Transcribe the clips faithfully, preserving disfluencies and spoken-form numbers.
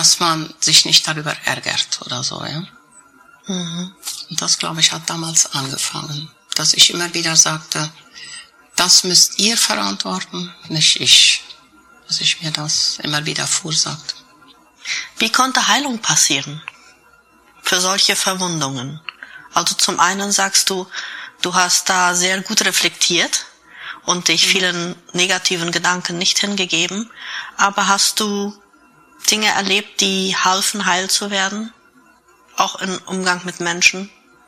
dass man sich nicht darüber ärgert oder so, ja. Mhm. Und das, glaube ich, hat damals angefangen, dass ich immer wieder sagte, das müsst ihr verantworten, nicht ich. Dass ich mir das immer wieder vorsagte. Wie konnte Heilung passieren für solche Verwundungen? Also zum einen sagst du, du hast da sehr gut reflektiert und dich vielen negativen Gedanken nicht hingegeben, aber hast du Dinge erlebt, die halfen, heil zu werden? Auch im Umgang mit Menschen?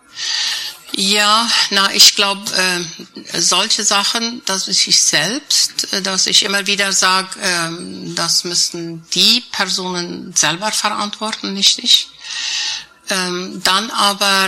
Ja, na, ich glaube, äh, solche Sachen, dass ich selbst, äh, dass ich immer wieder sage, äh, das müssen die Personen selber verantworten, nicht ich. Ähm, dann aber,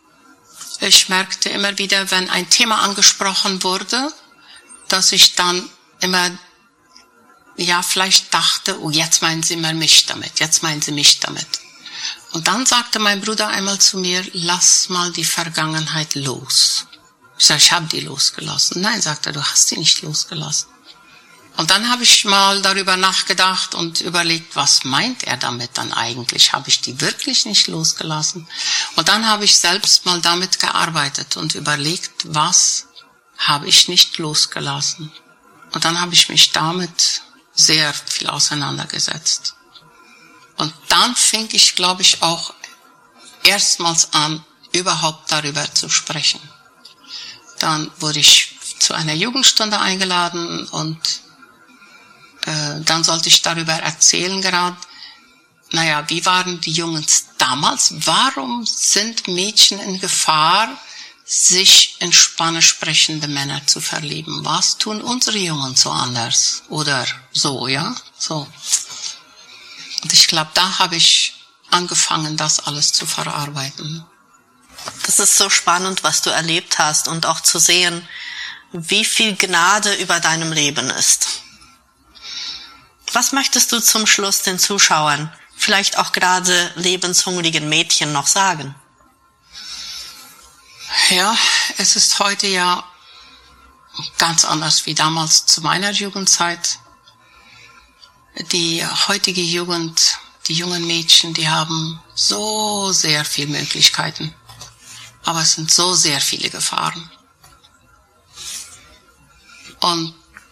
ich merkte immer wieder, wenn ein Thema angesprochen wurde, dass ich dann immer, ja, vielleicht dachte, oh, jetzt meinen Sie mal mich damit, jetzt meinen Sie mich damit. Und dann sagte mein Bruder einmal zu mir, lass mal die Vergangenheit los. Ich sage, ich habe die losgelassen. Nein, sagte er, du hast sie nicht losgelassen. Und dann habe ich mal darüber nachgedacht und überlegt, was meint er damit dann eigentlich? Habe ich die wirklich nicht losgelassen? Und dann habe ich selbst mal damit gearbeitet und überlegt, was habe ich nicht losgelassen? Und dann habe ich mich damit sehr viel auseinandergesetzt. Und dann fing ich, glaube ich, auch erstmals an, überhaupt darüber zu sprechen. Dann wurde ich zu einer Jugendstunde eingeladen und äh, dann sollte ich darüber erzählen gerade, naja, wie waren die Jungs damals? Warum sind Mädchen in Gefahr, sich in Spanisch sprechende Männer zu verlieben? Was tun unsere Jungen so anders? Oder so, ja? So. Und ich glaube, da habe ich angefangen, das alles zu verarbeiten. Das ist so spannend, was du erlebt hast und auch zu sehen, wie viel Gnade über deinem Leben ist. Was möchtest du zum Schluss den Zuschauern, vielleicht auch gerade lebenshungrigen Mädchen, noch sagen? Ja, es ist heute ja ganz anders wie damals zu meiner Jugendzeit. Die heutige Jugend, die jungen Mädchen, die haben so sehr viele Möglichkeiten. Aber es sind so sehr viele Gefahren. Und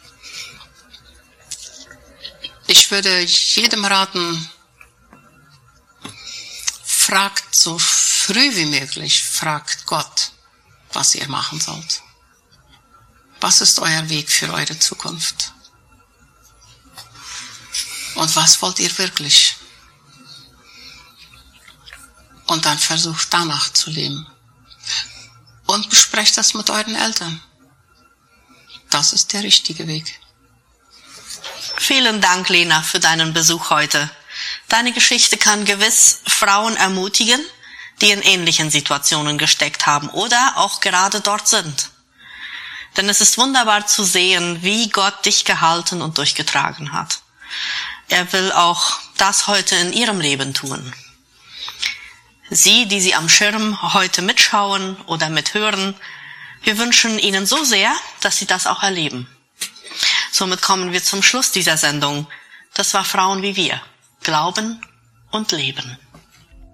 ich würde jedem raten, fragt so früh wie möglich, fragt Gott, was ihr machen sollt. Was ist euer Weg für eure Zukunft? Und was wollt ihr wirklich? Und dann versucht danach zu leben. Und besprecht das mit euren Eltern. Das ist der richtige Weg. Vielen Dank, Lena, für deinen Besuch heute. Deine Geschichte kann gewiss Frauen ermutigen, die in ähnlichen Situationen gesteckt haben oder auch gerade dort sind. Denn es ist wunderbar zu sehen, wie Gott dich gehalten und durchgetragen hat. Er will auch das heute in ihrem Leben tun. Sie, die Sie am Schirm heute mitschauen oder mithören, wir wünschen Ihnen so sehr, dass Sie das auch erleben. Somit kommen wir zum Schluss dieser Sendung. Das war Frauen wie wir. Glauben und Leben.